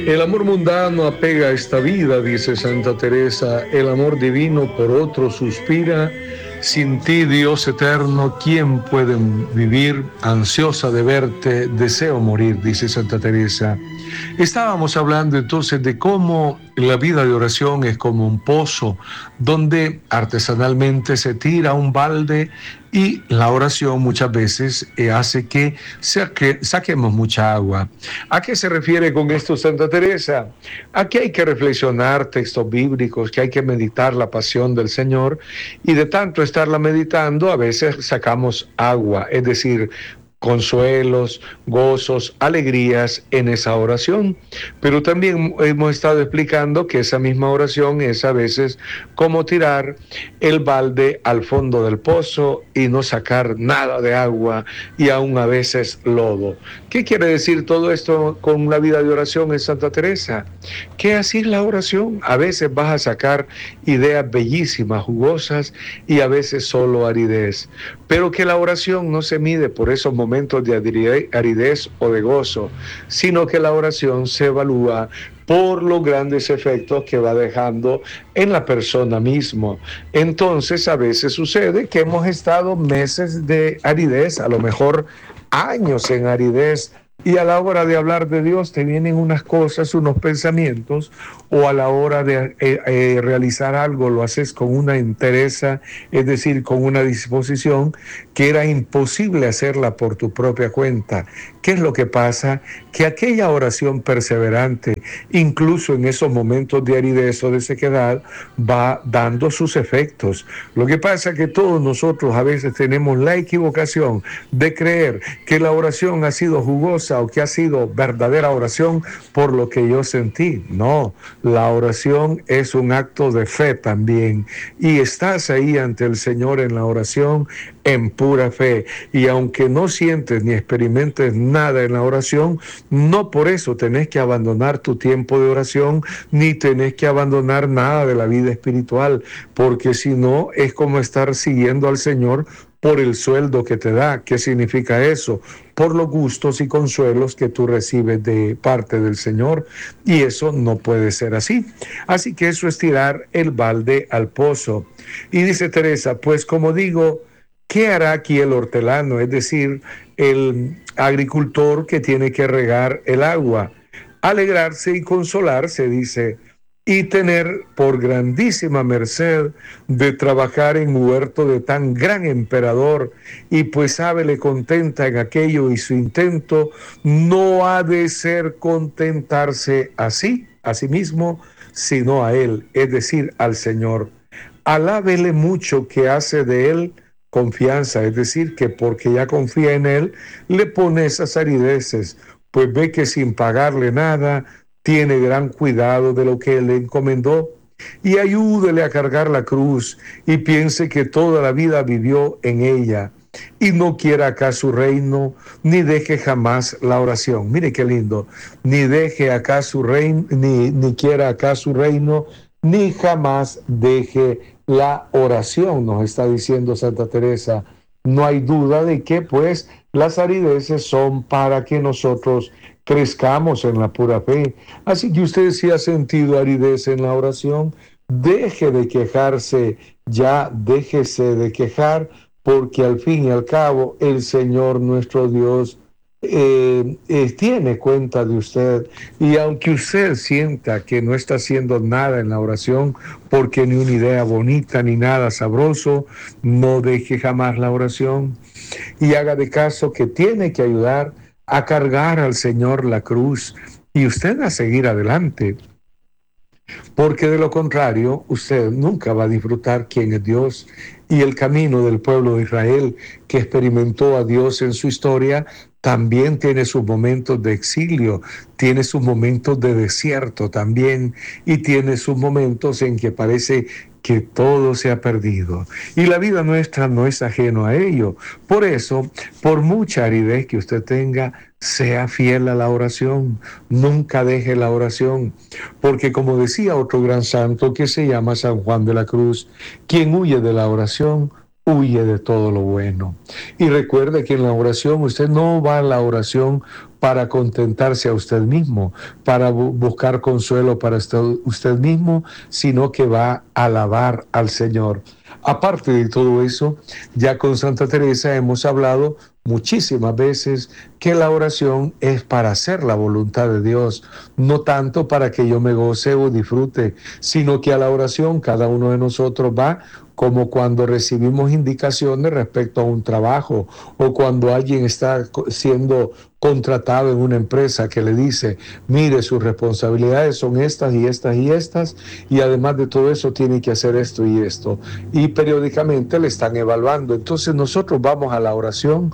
El amor mundano apega a esta vida, dice Santa Teresa, el amor divino por otro suspira. Sin ti, Dios eterno, ¿quién puede vivir? Ansiosa de verte, deseo morir, dice Santa Teresa. Estábamos hablando entonces de cómo la vida de oración es como un pozo donde artesanalmente se tira un balde y la oración muchas veces hace que saquemos mucha agua. ¿A qué se refiere con esto Santa Teresa? A que hay que reflexionar textos bíblicos, que hay que meditar la pasión del Señor y de tanto estarla meditando a veces sacamos agua, es decir, consuelos, gozos, alegrías en esa oración. Pero también hemos estado explicando que esa misma oración es a veces como tirar el balde al fondo del pozo y no sacar nada de agua y aún a veces lodo. ¿Qué quiere decir todo esto con la vida de oración en Santa Teresa? Que así es la oración. A veces vas a sacar ideas bellísimas, jugosas y a veces solo aridez. Pero que la oración no se mide por esos momentos de aridez o de gozo, sino que la oración se evalúa por los grandes efectos que va dejando en la persona misma. Entonces, a veces sucede que hemos estado meses de aridez, a lo mejor años en aridez, y a la hora de hablar de Dios te vienen unas cosas, unos pensamientos, o a la hora de realizar algo lo haces con una entereza, es decir, con una disposición que era imposible hacerla por tu propia cuenta. ¿Qué es lo que pasa? Que aquella oración perseverante, incluso en esos momentos de aridez o de sequedad, va dando sus efectos. Lo que pasa es que todos nosotros a veces tenemos la equivocación de creer que la oración ha sido jugosa o que ha sido verdadera oración por lo que yo sentí. No, la oración es un acto de fe también. Y estás ahí ante el Señor en la oración en pura fe. Y aunque no sientes ni experimentes nada en la oración, no por eso tenés que abandonar tu tiempo de oración, ni tenés que abandonar nada de la vida espiritual, porque si no es como estar siguiendo al Señor por el sueldo que te da. ¿Qué significa eso? Por los gustos y consuelos que tú recibes de parte del Señor, y eso no puede ser así. Así que eso es tirar el balde al pozo. Y dice Teresa, pues como digo, ¿qué hará aquí el hortelano? Es decir, el agricultor que tiene que regar el agua. Alegrarse y consolarse, dice, y tener por grandísima merced de trabajar en huerto de tan gran emperador, y pues hábele contenta en aquello, y su intento no ha de ser contentarse así, a sí mismo, sino a él, es decir, al Señor. Alábele mucho que hace de él confianza, es decir, que porque ya confía en él, le pone esas arideces, pues ve que sin pagarle nada, tiene gran cuidado de lo que él le encomendó, y ayúdele a cargar la cruz, y piense que toda la vida vivió en ella, y no quiera acá su reino, ni deje jamás la oración. Mire qué lindo, ni deje acá su reino, ni quiera acá su reino, ni jamás deje la oración, nos está diciendo Santa Teresa. No hay duda de que pues las arideces son para que nosotros crezcamos en la pura fe. Así que usted, si ha sentido aridez en la oración, deje de quejarse, ya déjese de quejar, porque al fin y al cabo el Señor nuestro Dios tiene cuenta de usted, y aunque usted sienta que no está haciendo nada en la oración, porque ni una idea bonita ni nada sabroso, no deje jamás la oración y haga de caso que tiene que ayudar a cargar al Señor la cruz y usted a seguir adelante, porque de lo contrario usted nunca va a disfrutar quién es Dios. Y el camino del pueblo de Israel, que experimentó a Dios en su historia, también tiene sus momentos de exilio, tiene sus momentos de desierto también, y tiene sus momentos en que parece que todo se ha perdido. Y la vida nuestra no es ajeno a ello. Por eso, por mucha aridez que usted tenga, sea fiel a la oración, nunca deje la oración, porque como decía otro gran santo que se llama San Juan de la Cruz, quien huye de la oración, huye de todo lo bueno. Y recuerde que en la oración, usted no va a la oración para contentarse a usted mismo, para buscar consuelo para usted mismo, sino que va a alabar al Señor. Aparte de todo eso, ya con Santa Teresa hemos hablado muchísimas veces que la oración es para hacer la voluntad de Dios, no tanto para que yo me goce o disfrute, sino que a la oración cada uno de nosotros va como cuando recibimos indicaciones respecto a un trabajo o cuando alguien está siendo contratado en una empresa que le dice, mire, sus responsabilidades son estas y estas y estas, y además de todo eso tiene que hacer esto y esto. Y periódicamente le están evaluando. Entonces nosotros vamos a la oración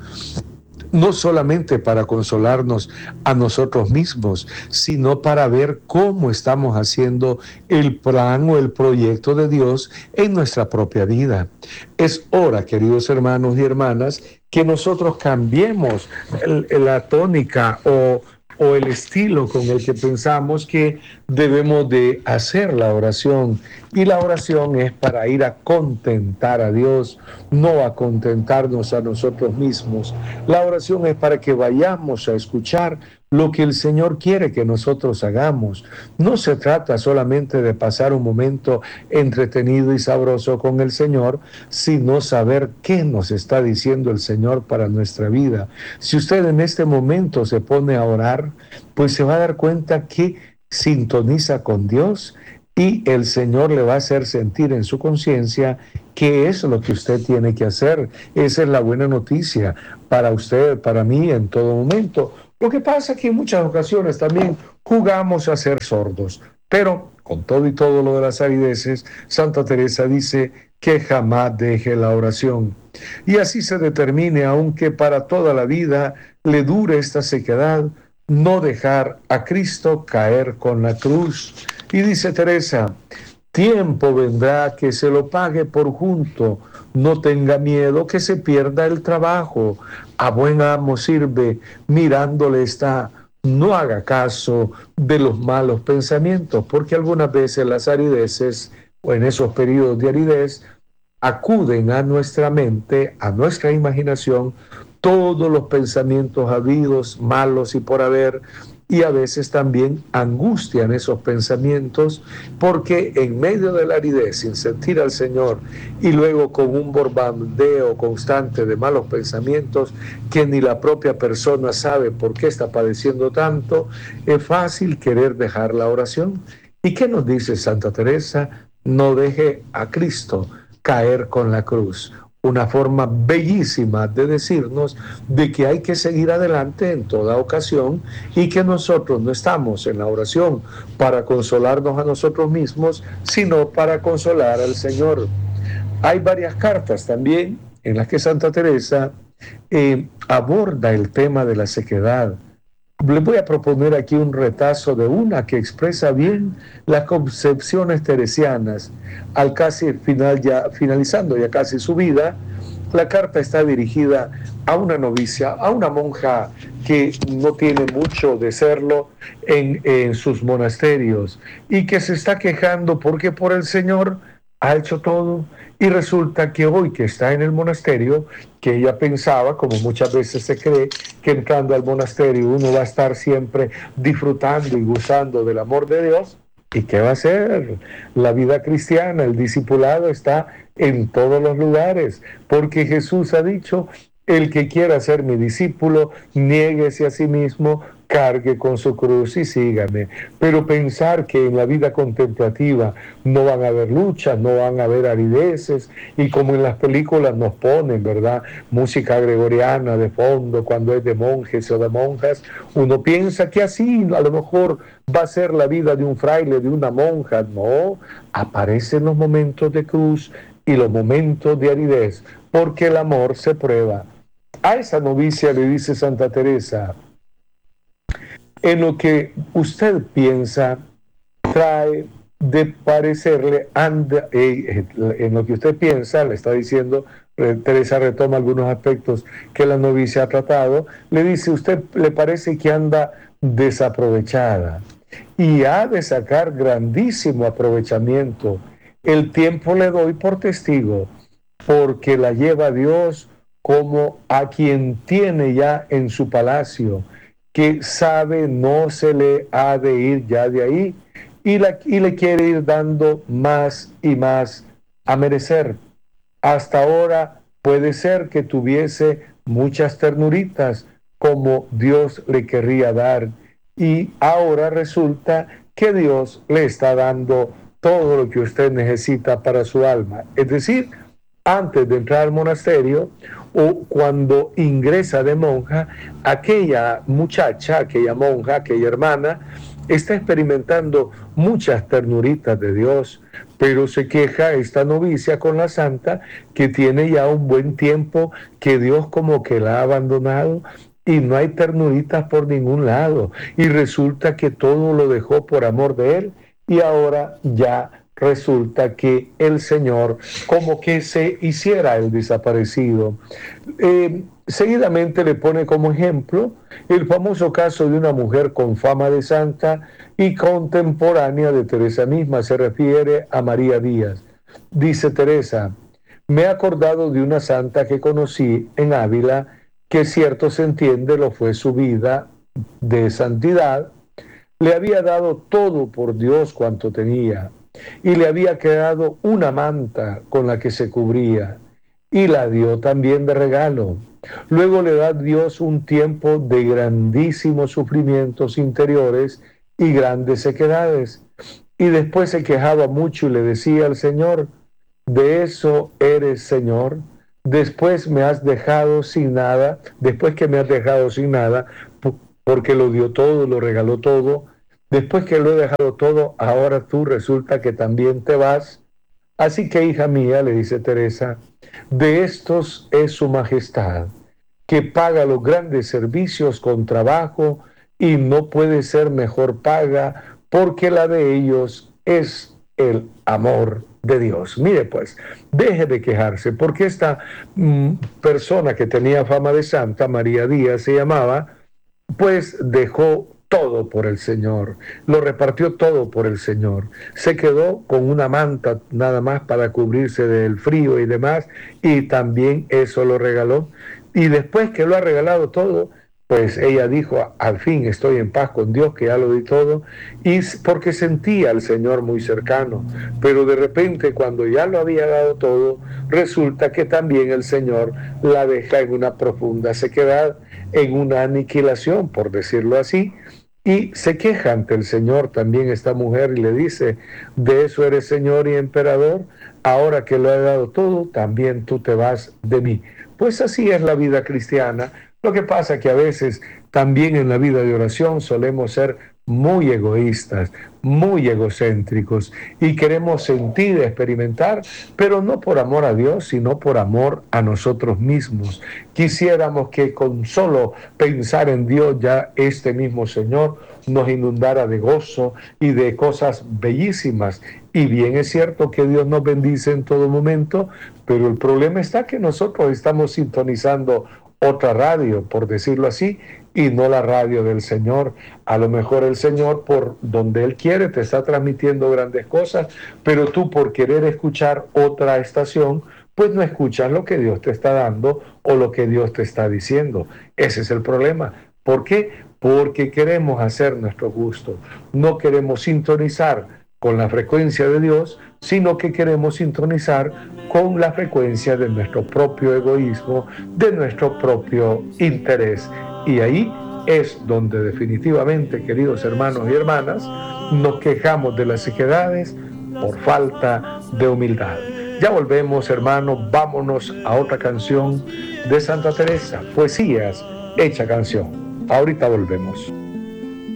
no solamente para consolarnos a nosotros mismos, sino para ver cómo estamos haciendo el plan o el proyecto de Dios en nuestra propia vida. Es hora, queridos hermanos y hermanas, que nosotros cambiemos la tónica o el estilo con el que pensamos que debemos de hacer la oración. Y la oración es para ir a contentar a Dios, no a contentarnos a nosotros mismos. La oración es para que vayamos a escuchar lo que el Señor quiere que nosotros hagamos. No se trata solamente de pasar un momento entretenido y sabroso con el Señor, sino saber qué nos está diciendo el Señor para nuestra vida. Si usted en este momento se pone a orar, pues se va a dar cuenta que sintoniza con Dios y el Señor le va a hacer sentir en su conciencia qué es lo que usted tiene que hacer. Esa es la buena noticia para usted, para mí, en todo momento. Lo que pasa es que en muchas ocasiones también jugamos a ser sordos, pero con todo y todo lo de las arideces, Santa Teresa dice que jamás deje la oración. Y así se determine, aunque para toda la vida le dure esta sequedad, no dejar a Cristo caer con la cruz. Y dice Teresa, tiempo vendrá que se lo pague por junto, no tenga miedo que se pierda el trabajo, a buen amo sirve, mirándole está, no haga caso de los malos pensamientos, porque algunas veces las arideces, o en esos periodos de aridez, acuden a nuestra mente, a nuestra imaginación, todos los pensamientos habidos, malos y por haber, y a veces también angustian esos pensamientos, porque en medio de la aridez, sin sentir al Señor, y luego con un bombardeo constante de malos pensamientos, que ni la propia persona sabe por qué está padeciendo tanto, es fácil querer dejar la oración. ¿Y qué nos dice Santa Teresa? No deje a Cristo caer con la cruz. Una forma bellísima de decirnos de que hay que seguir adelante en toda ocasión y que nosotros no estamos en la oración para consolarnos a nosotros mismos, sino para consolar al Señor. Hay varias cartas también en las que Santa Teresa aborda el tema de la sequedad. Les voy a proponer aquí un retazo de una que expresa bien las concepciones teresianas. Al casi finalizando ya casi su vida, la carta está dirigida a una novicia, a una monja que no tiene mucho de serlo en sus monasterios y que se está quejando porque por el Señor ha hecho todo, y resulta que hoy que está en el monasterio, que ella pensaba, como muchas veces se cree, que entrando al monasterio uno va a estar siempre disfrutando y gozando del amor de Dios. ¿Y qué va a hacer? La vida cristiana, el discipulado está en todos los lugares, porque Jesús ha dicho, el que quiera ser mi discípulo, niéguese a sí mismo, cargue con su cruz y sígame. Pero pensar que en la vida contemplativa no van a haber luchas, no van a haber arideces, y como en las películas nos ponen, ¿verdad?, música gregoriana de fondo cuando es de monjes o de monjas, uno piensa que así a lo mejor va a ser la vida de un fraile, de una monja. No, aparecen los momentos de cruz y los momentos de aridez, porque el amor se prueba. A esa novicia le dice Santa Teresa, en lo que usted piensa, trae de parecerle, en lo que usted piensa, le está diciendo, Teresa retoma algunos aspectos que la novicia ha tratado, le dice, usted le parece que anda desaprovechada y ha de sacar grandísimo aprovechamiento. El tiempo le doy por testigo, porque la lleva Dios como a quien tiene ya en su palacio, que sabe no se le ha de ir ya de ahí y le quiere ir dando más y más a merecer. Hasta ahora puede ser que tuviese muchas ternuritas como Dios le querría dar y ahora resulta que Dios le está dando todo lo que usted necesita para su alma. Es decir, antes de entrar al monasterio o cuando ingresa de monja, aquella muchacha, aquella monja, aquella hermana, está experimentando muchas ternuritas de Dios, pero se queja esta novicia con la santa que tiene ya un buen tiempo que Dios como que la ha abandonado y no hay ternuritas por ningún lado y resulta que todo lo dejó por amor de él y ahora ya resulta que el Señor como que se hiciera el desaparecido. Seguidamente le pone como ejemplo el famoso caso de una mujer con fama de santa y contemporánea de Teresa misma, se refiere a María Díaz. Dice Teresa: me he acordado de una santa que conocí en Ávila, que cierto se entiende lo fue su vida de santidad, le había dado todo por Dios cuanto tenía, y le había quedado una manta con la que se cubría, y la dio también de regalo. Luego le da Dios un tiempo de grandísimos sufrimientos interiores y grandes sequedades, y después se quejaba mucho y le decía al Señor: de eso eres Señor, después me has dejado sin nada, después que me has dejado sin nada, porque lo dio todo, lo regaló todo, después que lo he dejado todo, ahora tú resulta que también te vas. Así que, hija mía, le dice Teresa, de estos es su majestad, que paga los grandes servicios con trabajo y no puede ser mejor paga, porque la de ellos es el amor de Dios. Mire pues, deje de quejarse, porque esta persona que tenía fama de santa, María Díaz se llamaba, pues dejó todo por el Señor, lo repartió todo por el Señor, se quedó con una manta nada más para cubrirse del frío y demás, y también eso lo regaló, y después que lo ha regalado todo, pues ella dijo: al fin estoy en paz con Dios, que ya lo di todo, y porque sentía al Señor muy cercano, pero de repente cuando ya lo había dado todo, resulta que también el Señor la deja en una profunda sequedad, en una aniquilación, por decirlo así, y se queja ante el Señor también esta mujer y le dice: de eso eres Señor y emperador, ahora que lo he dado todo, también tú te vas de mí. Pues así es la vida cristiana. Lo que pasa es que a veces también en la vida de oración solemos ser muy egoístas, muy egocéntricos y queremos sentir, experimentar, pero no por amor a Dios, sino por amor a nosotros mismos. Quisiéramos que con solo pensar en Dios ya este mismo Señor nos inundara de gozo y de cosas bellísimas. Y bien es cierto que Dios nos bendice en todo momento, pero el problema está que nosotros estamos sintonizando otra radio, por decirlo así, y no la radio del Señor. A lo mejor el Señor, por donde Él quiere, te está transmitiendo grandes cosas, pero tú por querer escuchar otra estación, pues no escuchas lo que Dios te está dando o lo que Dios te está diciendo. Ese es el problema. ¿Por qué? Porque queremos hacer nuestro gusto. No queremos sintonizar con la frecuencia de Dios, sino que queremos sintonizar con la frecuencia de nuestro propio egoísmo, de nuestro propio interés. Y ahí es donde definitivamente, queridos hermanos y hermanas, nos quejamos de las sequedades por falta de humildad. Ya volvemos, hermanos, vámonos a otra canción de Santa Teresa, Poesías hecha canción. Ahorita volvemos.